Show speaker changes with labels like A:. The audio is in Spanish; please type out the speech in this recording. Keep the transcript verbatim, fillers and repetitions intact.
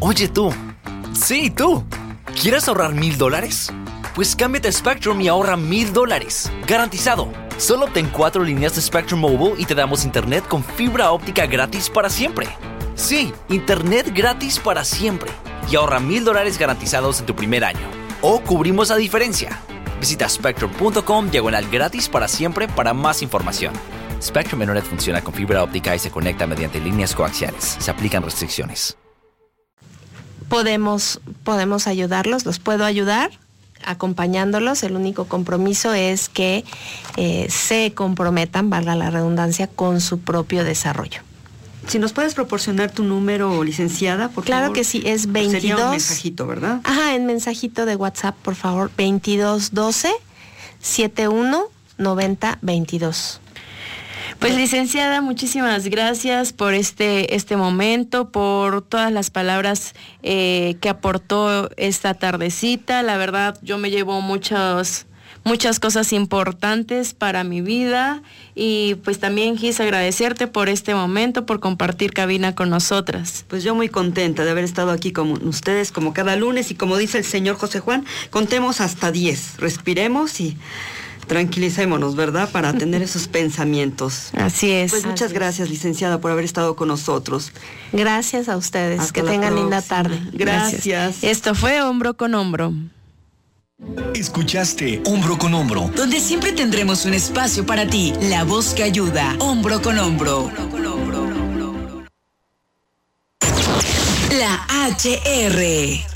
A: Oye tú, sí tú, ¿quieres ahorrar mil dólares? Pues cámbiate a Spectrum y ahorra mil dólares, garantizado. Solo obtén cuatro líneas de Spectrum Mobile y te damos internet con fibra óptica gratis para siempre. Sí, internet gratis para siempre. Y ahorra mil dólares garantizados en tu primer año. O cubrimos la diferencia. Visita spectrum punto com diagonal gratis para siempre para más información. Spectrum Internet funciona con fibra óptica y se conecta mediante líneas coaxiales. Se aplican restricciones.
B: Podemos, podemos ayudarlos, los puedo ayudar acompañándolos. El único compromiso es que eh, se comprometan, valga la redundancia, con su propio desarrollo.
C: Si nos puedes proporcionar tu número, licenciada, por
B: claro
C: favor.
B: Claro que sí, es veintidós.
C: Sería un mensajito, ¿verdad?
B: Ajá, en mensajito de WhatsApp, por favor, veintidós doce setenta y uno noventa veintidós.
D: Pues licenciada, muchísimas gracias por este, este momento, por todas las palabras eh, que aportó esta tardecita. La verdad, yo me llevo muchos... muchas cosas importantes para mi vida y pues también quise agradecerte por este momento, por compartir cabina con nosotras.
C: Pues yo muy contenta de haber estado aquí con ustedes como cada lunes y como dice el señor José Juan, contemos hasta diez, respiremos y tranquilicémonos, ¿verdad? Para tener esos pensamientos.
D: Así es.
C: Pues muchas
D: Así
C: gracias,
D: es.
C: licenciada, por haber estado con nosotros.
B: Gracias a ustedes,
C: Hasta
B: que
C: la
B: tengan
C: próxima.
B: linda tarde.
C: Gracias.
D: Gracias. Esto fue Hombro con Hombro.
E: Escuchaste Hombro con Hombro,
F: donde siempre tendremos un espacio para ti, la voz que ayuda, hombro con hombro. La H R